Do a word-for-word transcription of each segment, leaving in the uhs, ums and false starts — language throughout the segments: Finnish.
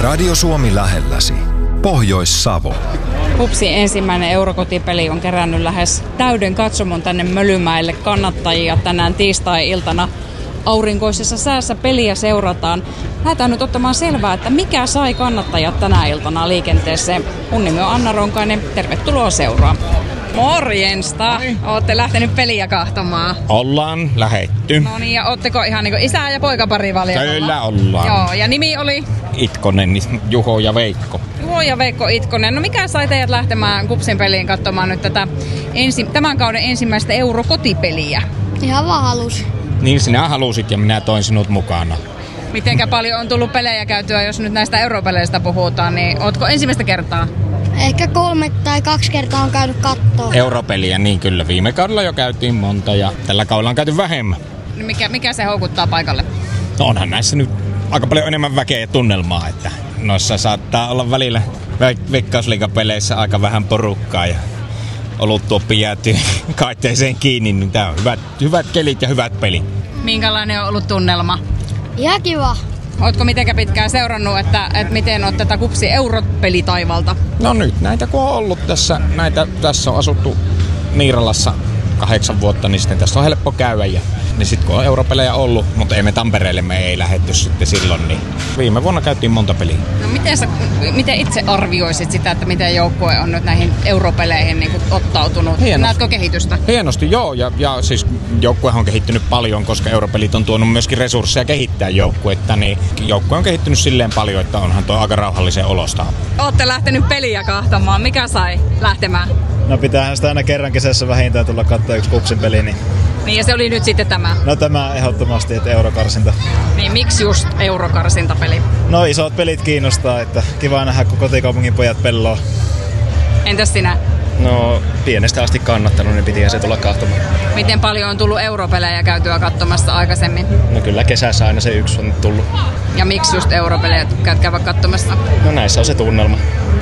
Radio Suomi lähelläsi. Pohjois-Savo. KuPSin ensimmäinen eurokotipeli on kerännyt lähes täyden katsomon tänne Mölymäelle kannattajia tänään tiistai-iltana. Aurinkoisessa säässä peliä seurataan. Lähdetään nyt ottamaan selvää, että mikä sai kannattajat tänä iltana liikenteeseen. Mun nimi on Anna Ronkainen. Tervetuloa seuraan. Morjensta! Ootte lähtenyt peliä kahtomaan. Ollaan lähetty. No niin, ja ootteko ihan niin kuin isä ja poikapari valiolla? Kyllä ollaan. Joo, ja nimi oli? Itkonen, Juho ja Veikko. Juho ja Veikko Itkonen. No mikä sai teidät lähtemään KuPSin peliin katsomaan nyt tätä ensi, tämän kauden ensimmäistä eurokotipeliä? Ihan vaan halus. Niin sinä halusit ja minä toin sinut mukana. Mitenkä paljon on tullut pelejä käytyä, jos nyt näistä europeleistä puhutaan, niin ootko ensimmäistä kertaa? Ehkä kolme tai kaksi kertaa on käynyt kattoo. Europeliä, niin kyllä. Viime kaudella jo käytiin monta ja tällä kaudella on käyty vähemmän. No mikä, mikä se houkuttaa paikalle? No onhan näissä nyt aika paljon enemmän väkeä ja tunnelmaa, että noissa saattaa olla välillä Veikkausliigapeleissä aika vähän porukkaa ja oluttuoppi jäätyy kaitteeseen kiinni, niin tää on hyvät, hyvät kelit ja hyvät pelit. Minkälainen on ollut tunnelma? Ihan kiva. Ootko mitenkä pitkään seurannut, että, että miten on tätä KuPSin europelitaivalta? No nyt näitä kun on ollut tässä, näitä, tässä on asuttu Niiralassa kahdeksan vuotta, niin sitten tässä on helppo käydä. Ja, niin sitten kun on europelejä ollut, mutta ei me Tampereelle me ei lähdetty sitten silloin, niin viime vuonna käytiin monta peliä. No miten, sä, miten itse arvioisit sitä, että miten joukkue on nyt näihin europeleihin niin kuin ottautunut? Hienosti. Näetkö kehitystä? Hienosti, joo. Ja, ja siis joukkuehan on kehittynyt paljon, koska europelit on tuonut myöskin resursseja kehittää joukkuetta. Niin joukkue on kehittynyt silleen paljon, että onhan tuo aika rauhallisen olosta. Ootte lähtenyt peliä kahtamaan. Mikä sai lähtemään? No pitäähän sitä aina kerran kesässä vähintään tulla katsoa yksi KuPSin peli. Niin... niin ja se oli nyt sitten tämä? No tämä ehdottomasti, että eurokarsinta. Niin miksi just eurokarsintapeli? No isot pelit kiinnostaa, että kiva nähdä kun kotikaupungin pojat pelloo. Entäs sinä? No pienestä asti kannattanut, niin pitihän se tulla kahtomaan. Miten paljon on tullut europelejä käytyä katsomassa aikaisemmin? No kyllä kesässä aina se yksi on tullut. Ja miksi just europelejä käyt käydä katsomassa? No näissä on se tunnelma.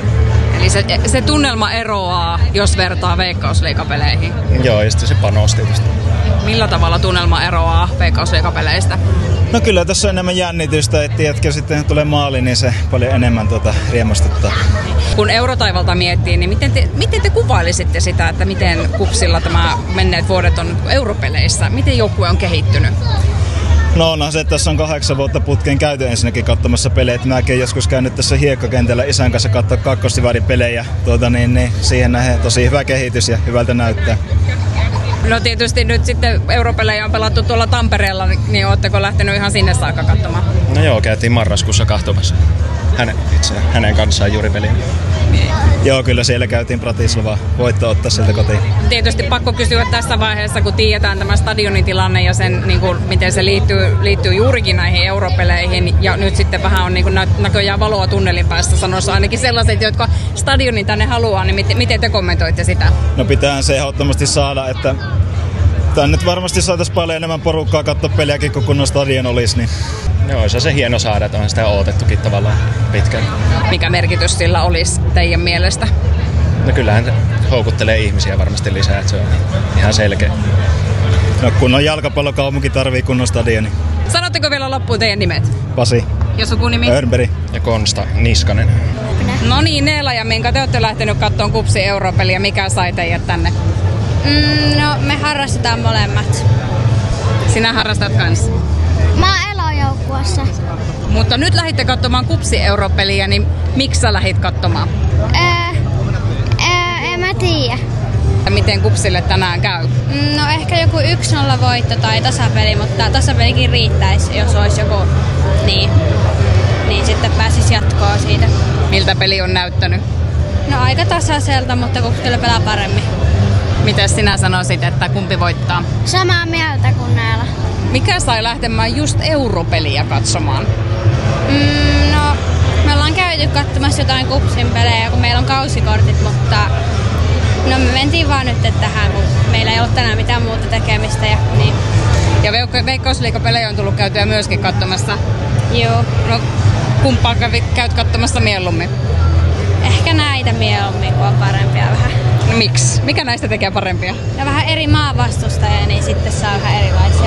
Eli se, se tunnelma eroaa, jos vertaa Veikkausliigapeleihin? Joo, ja sitten se panos tietysti. Millä tavalla tunnelma eroaa Veikkausliigapeleistä? No kyllä tässä on enemmän jännitystä, että tiedätkö, sitten tulee maali, niin se paljon enemmän tuota riemastuttaa. Kun eurotaivalta miettii, niin miten te, miten te kuvailisitte sitä, että miten KuPSilla tämä menneet vuodet on europeleissä? Miten joukkue on kehittynyt? No onhan se, että tässä on kahdeksan vuotta putkeen käyty ensinnäkin katsomassa pelejä. Mäkin joskus käynyt tässä hiekkakentällä isän kanssa katsoa kakkosdivarin pelejä. Tuota, niin, niin, siihen nähden tosi hyvä kehitys ja hyvältä näyttää. No tietysti nyt sitten europelejä on pelattu tuolla Tampereella, niin ootteko lähtenyt ihan sinne saakka katsomaan? No joo, käytiin marraskuussa kahtomassa. Hänen, itse, hänen kanssaan juuri peliin. Joo, kyllä siellä käytiin Bratislavaa. Voitto ottaa sieltä kotiin. Tietysti pakko kysyä tässä vaiheessa, kun tiedetään tämä stadionin tilanne ja sen, niin kuin, miten se liittyy, liittyy juurikin näihin europeleihin. Ja nyt sitten vähän on niin kuin, näköjään valoa tunnelin päästä sanossa ainakin sellaiset, jotka stadionin tänne haluaa. Niin miten, miten te kommentoitte sitä? No pitäähän se ehdottomasti saada, että tänne varmasti saataisiin paljon enemmän porukkaa katsoa peliäkin, kun kunnon stadion olisi. Niin. Joo, se on se hieno saada, että on sitä odotettukin tavallaan pitkään. Mikä merkitys sillä olisi teidän mielestä? No kyllähän se houkuttelee ihmisiä varmasti lisää, että se on ihan selkeä. No kunnon jalkapallokaupunki tarvii kunnon stadioni. Sanotteko vielä loppuun teidän nimet? Pasi. Ja sukunimi? Örnberg. Ja Konsta Niskanen. No niin, Neela ja Minka, te olette lähtenyt katsomaan KuPSin europeliä. Mikä sai teidät tänne? Mm, no me harrastetaan molemmat. Sinä harrastat kanssa. Mä oon elojoukkuessa. Mutta nyt lähditte katsomaan KuPSin europeliä, niin miksi sä lähdit katsomaan? Ää, ää, en mä tiedä. Miten KuPSille tänään käy? No ehkä joku yksi nolla voitto tai tasapeli, mutta tasapelikin riittäisi, jos olisi joku niin. Niin sitten pääsisi jatkoon siitä. Miltä peli on näyttänyt? No aika tasaiselta, mutta KuPSille pelaa paremmin. Miten sinä sanoisit, että kumpi voittaa? Samaa mieltä kuin näillä. Mikä sai lähtemään just europeliä katsomaan? Mm, no, me ollaan käyty katsomassa jotain KuPSin pelejä, kun meillä on kausikortit, mutta no me mentiin vaan nyt tähän, kun meillä ei ollut tänään mitään muuta tekemistä. Ja, niin. Ja Veikkausliigapelejä on tullut käytyä myöskin katsomassa. Joo. No, kumpaa käyt katsomassa mieluummin? Ehkä näitä mieluummin, kun on parempia vähän. No miksi? Mikä näistä tekee parempia? Ja vähän eri maan vastustajia, niin sitten saa vähän erilaisia.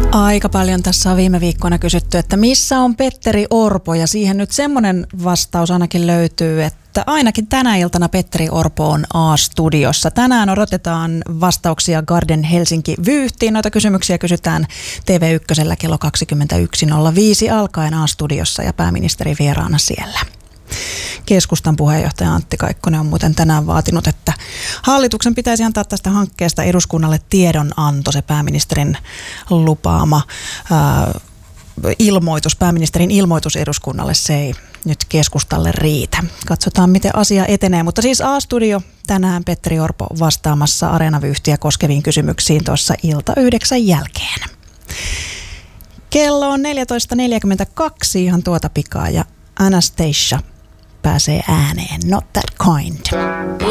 Aika paljon tässä on viime viikkoina kysytty, että missä on Petteri Orpo, ja siihen nyt semmoinen vastaus ainakin löytyy, että ainakin tänä iltana Petteri Orpo on A-studiossa. Tänään odotetaan vastauksia Garden Helsinki-vyyhtiin. Noita kysymyksiä kysytään T V ykkösellä kello kaksikymmentäyksi nolla viisi alkaen A-studiossa ja pääministeri vieraana siellä. Keskustan puheenjohtaja Antti Kaikkonen on muuten tänään vaatinut, että hallituksen pitäisi antaa tästä hankkeesta eduskunnalle tiedonanto, se pääministerin lupaama ää, ilmoitus, pääministerin ilmoitus eduskunnalle, se ei nyt keskustalle riitä. Katsotaan, miten asia etenee, mutta siis A-studio tänään Petteri Orpo vastaamassa Areenavyyhtiä koskeviin kysymyksiin tuossa ilta yhdeksän jälkeen. Kello on neljätoista neljäkymmentäkaksi ihan tuota pikaa ja Anastasia pääsee ääneen. Not that kind.